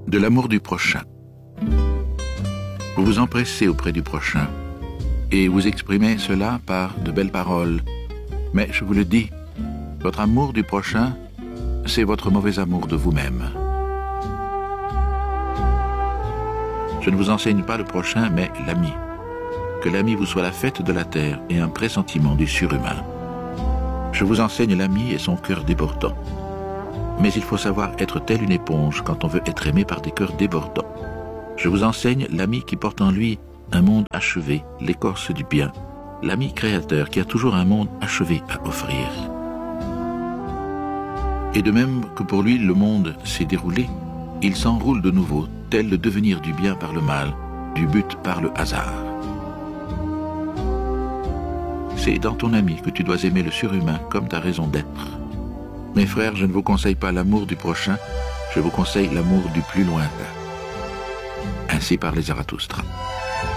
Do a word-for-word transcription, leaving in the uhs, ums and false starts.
De l'amour du prochain. Vous vous empressez auprès du prochain et vous exprimez cela par de belles paroles. Mais je vous le dis, votre amour du prochain, c'est votre mauvais amour de vous-même. Je ne vous enseigne pas le prochain, mais l'ami. Que l'ami vous soit la fête de la terre et un pressentiment du surhumain. Je vous enseigne l'ami et son cœur débordant. Mais il faut savoir être telle une éponge quand on veut être aimé par des cœurs débordants. Je vous enseigne l'ami qui porte en lui un monde achevé, l'écorce du bien, l'ami créateur qui a toujours un monde achevé à offrir. Et de même que pour lui le monde s'est déroulé, il s'enroule de nouveau, tel le devenir du bien par le mal, du but par le hasard. C'est dans ton ami que tu dois aimer le surhumain comme ta raison d'être. Mes frères, je ne vous conseille pas l'amour du prochain, je vous conseille l'amour du plus lointain. Ainsi parlait Zarathustra.